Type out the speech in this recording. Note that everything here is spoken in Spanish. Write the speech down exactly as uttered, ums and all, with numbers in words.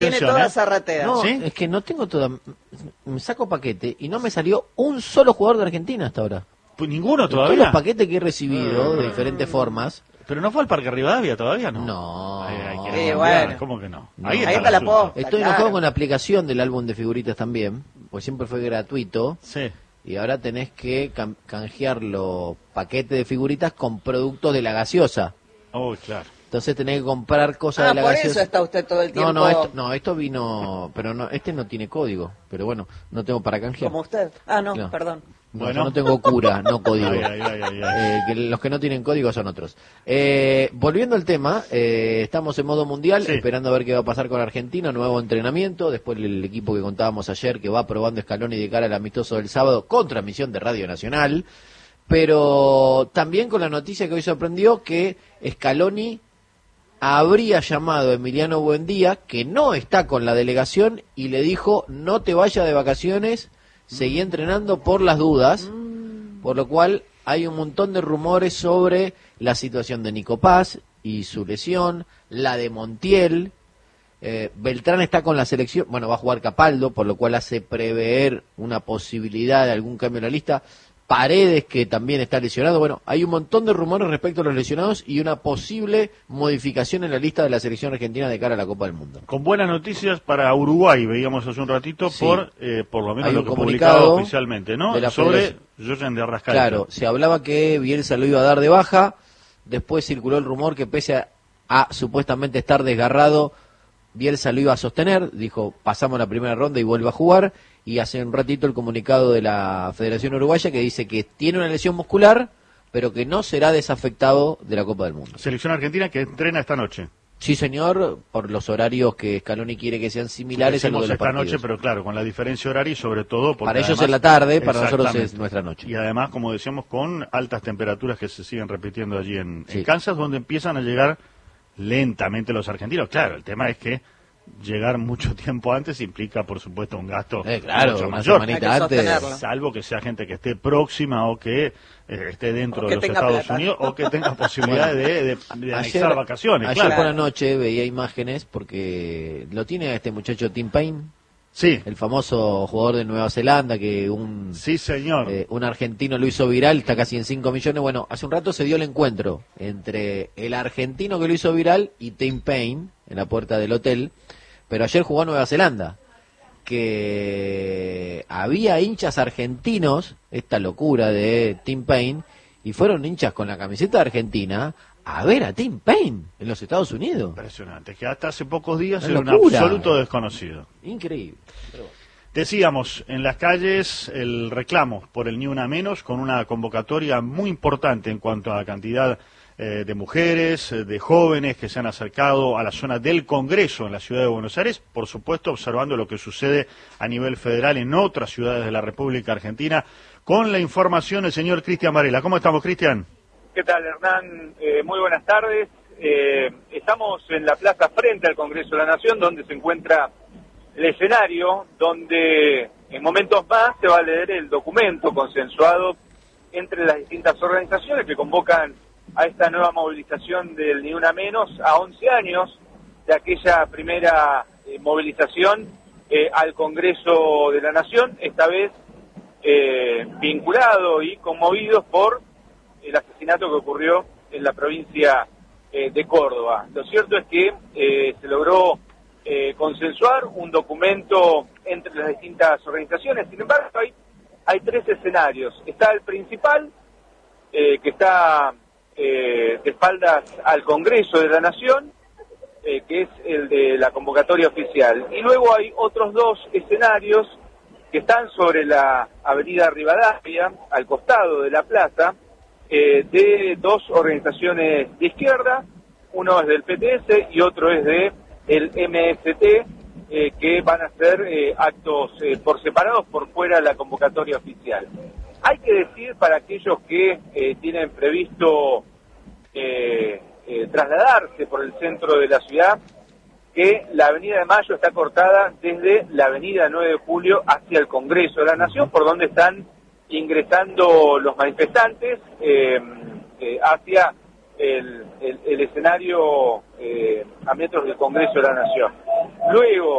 Tiene toda esa ratea. No, ¿Sí? es que no tengo toda... Me saco paquete y no me salió un solo jugador de Argentina hasta ahora. Pues ninguno Todos todavía. los paquetes que he recibido de diferentes formas... Pero no fue al Parque Rivadavia todavía, ¿no? No. Ay, hay que Sí, cambiar. bueno. ¿Cómo que no? No. Ahí está, Ahí está el la asunto. posta. Estoy Claro. enojado con la aplicación del álbum de figuritas también, pues siempre fue gratuito. Sí. Y ahora tenés que cam- canjear los paquetes de figuritas con productos de la gaseosa. Oh, claro. Entonces tenés que comprar cosas Ah, de la por gaseosa. eso está usted todo el tiempo No, no, esto, no, esto vino, pero no, este no tiene código, pero bueno, no tengo para canjear. como usted. Ah, no, No. perdón. No, Bueno. yo no tengo cura, no código. Ay, ay, ay, ay, ay. Eh, que los que no tienen código son otros. Eh, volviendo al tema, eh, estamos en modo mundial, Sí. esperando a ver qué va a pasar con Argentina, nuevo entrenamiento, después el equipo que contábamos ayer que va probando Scaloni de cara al amistoso del sábado con transmisión de Radio Nacional, pero también con la noticia que hoy sorprendió que Scaloni habría llamado a Emiliano Buendía, que no está con la delegación, y le dijo, no te vayas de vacaciones, seguí entrenando por las dudas, por lo cual hay un montón de rumores sobre la situación de Nico Paz y su lesión, la de Montiel, eh, Beltrán está con la selección, bueno, va a jugar Capaldo, por lo cual hace prever una posibilidad de algún cambio en la lista, Paredes, que también está lesionado. Bueno, hay un montón de rumores respecto a los lesionados y una posible modificación en la lista de la selección argentina de cara a la Copa del Mundo. Con buenas noticias para Uruguay, veíamos hace un ratito, Sí. por eh, por lo menos Hay lo un que comunicado publicaba oficialmente, ¿no? de la Sobre Federación. Jorgen de Arrascaeta. Claro, se hablaba que Bielsa lo iba a dar de baja, después circuló el rumor que pese a, a supuestamente estar desgarrado, Bielsa lo iba a sostener, dijo, pasamos la primera ronda y vuelve a jugar, y hace un ratito el comunicado de la Federación Uruguaya que dice que tiene una lesión muscular, pero que no será desafectado de la Copa del Mundo. Selección argentina que entrena esta noche. Sí, señor, por los horarios que Scaloni quiere que sean similares a los Decimos de los esta partidos. noche, pero claro, con la diferencia horaria y sobre todo... porque Para ellos además- es la tarde, para nosotros es Exactamente. nuestra noche. Y además, como decíamos, con altas temperaturas que se siguen repitiendo allí en, Sí. en Kansas, donde empiezan a llegar lentamente los argentinos. Claro, el tema es que llegar mucho tiempo antes implica, por supuesto, un gasto Eh, claro, mucho una mayor. semanita Hay que antes. sostenerlo. Salvo que sea gente que esté próxima o que eh, esté dentro O de que los tenga Estados plata. Unidos o que tenga posibilidad de, de, de anexar vacaciones. ayer claro. por la noche veía imágenes porque lo tiene este muchacho Tim Payne, Sí, el famoso jugador de Nueva Zelanda que un sí, señor. eh, un argentino lo hizo viral, está casi en cinco millones. Bueno, hace un rato se dio el encuentro entre el argentino que lo hizo viral y Tim Payne en la puerta del hotel, pero ayer jugó Nueva Zelanda, que había hinchas argentinos, esta locura de Tim Payne, y fueron hinchas con la camiseta de Argentina a ver a Tim Payne en los Estados Unidos. Impresionante, que hasta hace pocos días Una era un locura. absoluto desconocido. Increíble. Decíamos, en las calles el reclamo por el Ni Una Menos, con una convocatoria muy importante en cuanto a la cantidad eh, de mujeres, eh, de jóvenes que se han acercado a la zona del Congreso en la ciudad de Buenos Aires, por supuesto observando lo que sucede a nivel federal en otras ciudades de la República Argentina. Con la información el señor Cristian Varela. ¿Cómo estamos, Cristian? ¿Qué tal, Hernán? Eh, muy buenas tardes. Eh, estamos en la plaza frente al Congreso de la Nación, donde se encuentra el escenario, donde en momentos más se va a leer el documento consensuado entre las distintas organizaciones que convocan a esta nueva movilización del Ni Una Menos a once años de aquella primera eh, movilización eh, al Congreso de la Nación, esta vez eh, vinculado y conmovidos por el asesinato que ocurrió en la provincia eh, de Córdoba. Lo cierto es que eh, se logró eh, consensuar un documento entre las distintas organizaciones. Sin embargo, hay, hay tres escenarios. Está el principal, eh, que está eh, de espaldas al Congreso de la Nación, eh, que es el de la convocatoria oficial. Y luego hay otros dos escenarios que están sobre la avenida Rivadavia, al costado de la plaza, Eh, de dos organizaciones de izquierda, uno es del P T S y otro es de el M S T, eh, que van a hacer eh, actos eh, por separados por fuera de la convocatoria oficial. Hay que decir para aquellos que eh, tienen previsto eh, eh, trasladarse por el centro de la ciudad, que la avenida de Mayo está cortada desde la avenida nueve de julio hacia el Congreso de la Nación, por donde están ingresando los manifestantes eh, eh, hacia el, el, el escenario eh, a metros del Congreso de la Nación. Luego,